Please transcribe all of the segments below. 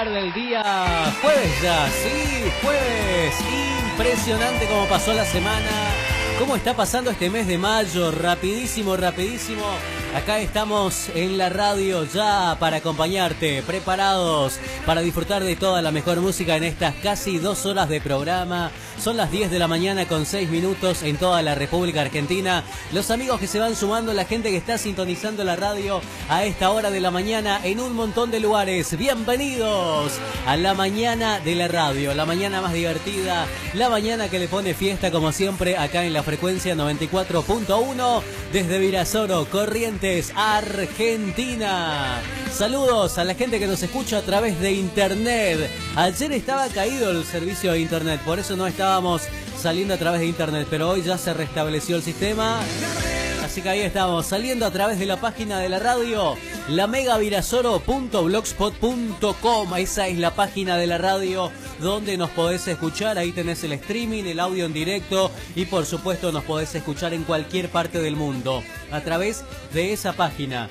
disfrutar del día jueves ya, sí, jueves. Impresionante cómo pasó la semana, cómo está pasando este mes de mayo, rapidísimo, rapidísimo. Acá estamos en la radio ya para acompañarte, preparados para disfrutar de toda la mejor música en estas casi 2 horas de programa. Son las 10 de la mañana con 6 minutos en toda la República Argentina. Los amigos que se van sumando, la gente que está sintonizando la radio a esta hora de la mañana en un montón de lugares. Bienvenidos a la mañana de la radio, la mañana más divertida, la mañana que le pone fiesta como siempre acá en la frecuencia 94.1 desde Virasoro, Corrientes, Argentina. Saludos a la gente que nos escucha a través de internet. Ayer estaba caído el servicio de internet, por eso no estábamos saliendo a través de internet, pero hoy ya se restableció el sistema. Así que ahí estamos, saliendo a través de la página de la radio, lamegavirasoro.blogspot.com. Esa es la página de la radio donde nos podés escuchar. Ahí tenés el streaming, el audio en directo y por supuesto nos podés escuchar en cualquier parte del mundo a través de esa página,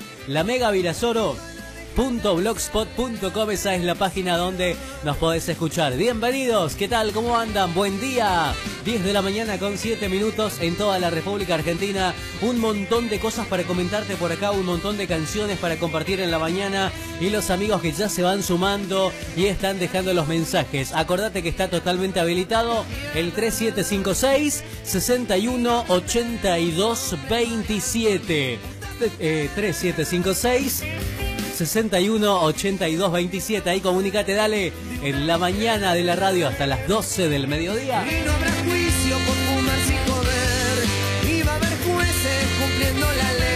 lamegavirasoro.blogspot.com. Esa es la página donde nos podés escuchar. Bienvenidos, ¿qué tal? ¿Cómo andan? Buen día. 10 de la mañana con 7 minutos en toda la República Argentina. Un montón de cosas para comentarte por acá, un montón de canciones para compartir en la mañana y los amigos que ya se van sumando y están dejando los mensajes. Acordate que está totalmente habilitado el 3756 61 82 27. 3756 61 82 27. Ahí comunícate, dale, en la mañana de la radio hasta las 12 del mediodía. Y no habrá juicio por fumar sin joder, y va a haber jueces cumpliendo la ley.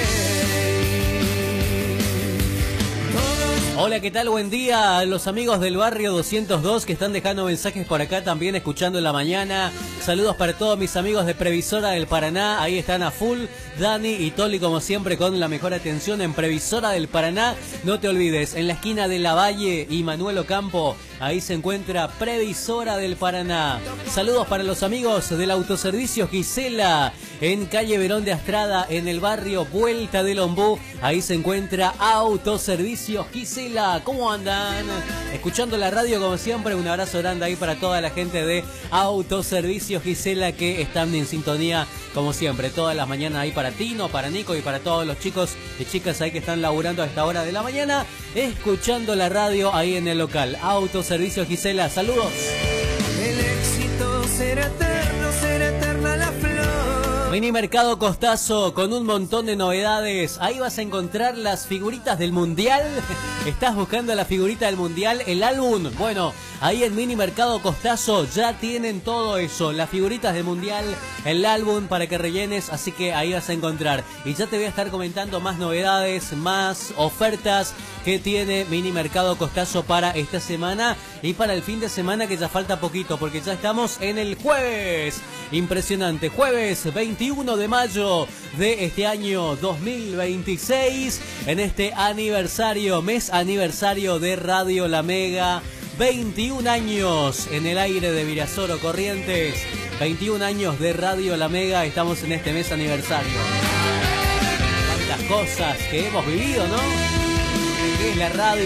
Hola, ¿qué tal? Buen día a los amigos del barrio 202 que están dejando mensajes por acá también escuchando en la mañana. Saludos para todos mis amigos de Previsora del Paraná, ahí están a full. Dani y Toli como siempre con la mejor atención en Previsora del Paraná. No te olvides, en la esquina de Lavalle y Manuel Ocampo, ahí se encuentra Previsora del Paraná. Saludos para los amigos del autoservicio Gisela en calle Verón de Astrada, en el barrio Vuelta del Ombú. Ahí se encuentra Autoservicio Gisela. ¿Cómo andan? Escuchando la radio como siempre. Un abrazo grande ahí para toda la gente de Autoservicio Gisela que están en sintonía como siempre todas las mañanas ahí para Tino, para Nico y para todos los chicos y chicas ahí que están laburando a esta hora de la mañana escuchando la radio ahí en el local. Autoservicio Gisela, saludos. El éxito será eterna la flor. Mini Mercado Costazo con un montón de novedades. Ahí vas a encontrar las figuritas del Mundial. ¿Estás buscando la figurita del Mundial? El álbum. Bueno, ahí en Mini Mercado Costazo ya tienen todo eso. Las figuritas del Mundial, el álbum para que rellenes. Así que ahí vas a encontrar. Y ya te voy a estar comentando más novedades, más ofertas que tiene Mini Mercado Costazo para esta semana y para el fin de semana, que ya falta poquito porque ya estamos en el jueves. Impresionante, jueves 21 de mayo de este año 2026, en este aniversario, mes aniversario de Radio La Mega. 21 años en el aire de Virasoro, Corrientes. 21 años de Radio La Mega, estamos en este mes aniversario. Tantas cosas que hemos vivido, ¿no? ¿Qué es la radio?